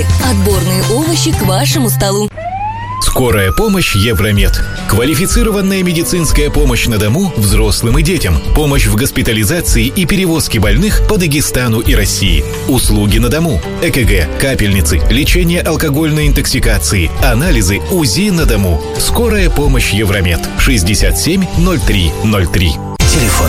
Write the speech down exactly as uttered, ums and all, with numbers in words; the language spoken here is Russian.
Отборные овощи к вашему столу. Скорая помощь Евромед. Квалифицированная медицинская помощь на дому взрослым и детям. Помощь в госпитализации и перевозке больных по Дагестану и России. Услуги на дому. ЭКГ, капельницы, лечение алкогольной интоксикации, анализы, УЗИ на дому. Скорая помощь Евромед. шестьдесят семь ноль три ноль три. Телефон